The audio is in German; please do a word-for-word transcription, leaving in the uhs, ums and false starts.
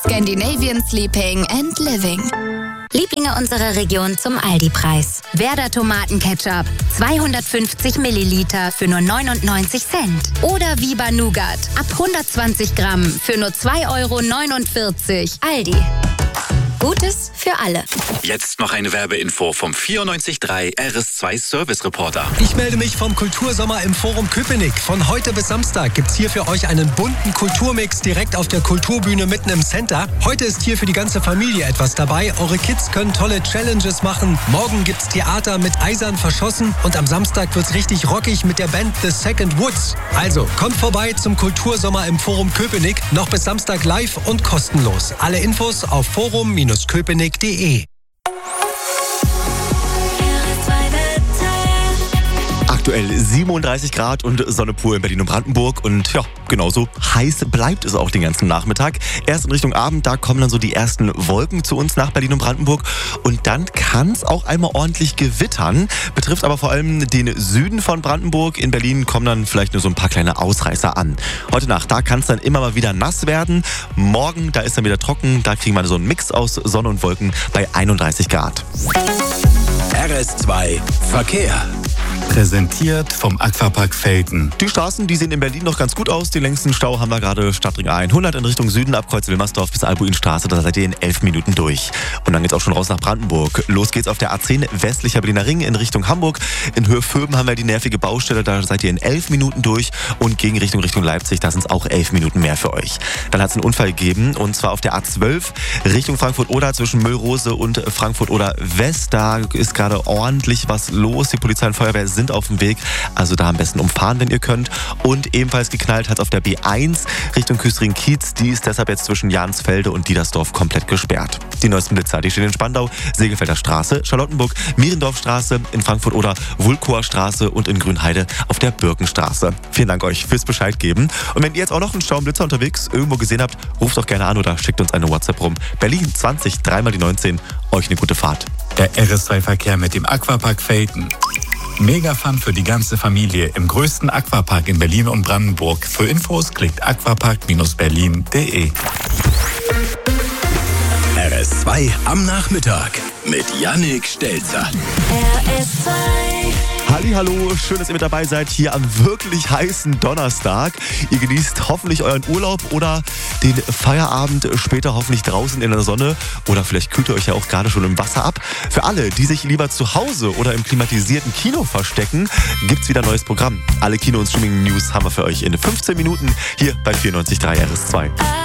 Scandinavian Sleeping and Living. Lieblinge unserer Region zum Aldi-Preis. Werder Tomatenketchup, zweihundertfünfzig Milliliter für nur neunundneunzig Cent. Oder Viva Nougat, ab hundertzwanzig Gramm für nur zwei Euro neunundvierzig. Aldi. Gutes für alle. Jetzt noch eine Werbeinfo vom vierundneunzig Komma drei R S zwei Service Reporter. Ich melde mich vom Kultursommer im Forum Köpenick. Von heute bis Samstag gibt's hier für euch einen bunten Kulturmix direkt auf der Kulturbühne mitten im Center. Heute ist hier für die ganze Familie etwas dabei. Eure Kids können tolle Challenges machen. Morgen gibt's Theater mit Eisern verschossen und am Samstag wird's richtig rockig mit der Band The Second Woods. Also kommt vorbei zum Kultursommer im Forum Köpenick. Noch bis Samstag live und kostenlos. Alle Infos auf forum Köpenick punkt de. Aktuell siebenunddreißig Grad und Sonne pur in Berlin und Brandenburg und ja, genauso heiß bleibt es auch den ganzen Nachmittag. Erst in Richtung Abend, da kommen dann so die ersten Wolken zu uns nach Berlin und Brandenburg und dann kann es auch einmal ordentlich gewittern. Betrifft aber vor allem den Süden von Brandenburg. In Berlin kommen dann vielleicht nur so ein paar kleine Ausreißer an. Heute Nacht, da kann es dann immer mal wieder nass werden. Morgen, da ist dann wieder trocken. Da kriegen wir so einen Mix aus Sonne und Wolken bei einunddreißig Grad. R S zwei Verkehr. Präsentiert vom Aquapark Velten. Die Straßen, die sehen in Berlin noch ganz gut aus. Den längsten Stau haben wir gerade Stadtring hundert in Richtung Süden ab Kreuz Wilmersdorf bis Albuinstraße. Da seid ihr in elf Minuten durch. Und dann geht's auch schon raus nach Brandenburg. Los geht's auf der A zehn westlicher Berliner Ring in Richtung Hamburg. In Höhe Föben haben wir die nervige Baustelle. Da seid ihr in elf Minuten durch. Und gegen Richtung Richtung Leipzig, da sind es auch elf Minuten mehr für euch. Dann hat es einen Unfall gegeben. Und zwar auf der A zwölf Richtung Frankfurt-Oder zwischen Müllrose und Frankfurt-Oder West. Da ist gerade ordentlich was los. Die Polizei und Feuerwehr sind auf dem Weg. Also da am besten umfahren, wenn ihr könnt. Und ebenfalls geknallt hat auf der B eins Richtung Küstring-Kiez. Die ist deshalb jetzt zwischen Jansfelde und Diedersdorf komplett gesperrt. Die neuesten Blitzer, die stehen in Spandau, Segelfelder Straße, Charlottenburg, Mierendorfstraße, in Frankfurt oder Wulkower Straße und in Grünheide auf der Birkenstraße. Vielen Dank euch fürs Bescheid geben. Und wenn ihr jetzt auch noch einen Stau und Blitzer unterwegs irgendwo gesehen habt, ruft doch gerne an oder schickt uns eine WhatsApp rum. Berlin zwanzig, dreimal die neunzehn. Euch eine gute Fahrt. Der R S zwei Verkehr mit dem Aquapark Velten. Mega Fun für die ganze Familie im größten Aquapark in Berlin und Brandenburg. Für Infos klickt aquapark Berlin punkt de. R S zwei am Nachmittag mit Yannick Stelzer. R S zwei. Hallihallo, schön, dass ihr mit dabei seid hier am wirklich heißen Donnerstag. Ihr genießt hoffentlich euren Urlaub oder den Feierabend später hoffentlich draußen in der Sonne oder vielleicht kühlt ihr euch ja auch gerade schon im Wasser ab. Für alle, die sich lieber zu Hause oder im klimatisierten Kino verstecken, gibt's wieder ein neues Programm. Alle Kino- und Streaming-News haben wir für euch in fünfzehn Minuten hier bei vierundneunzig Komma drei R S zwei.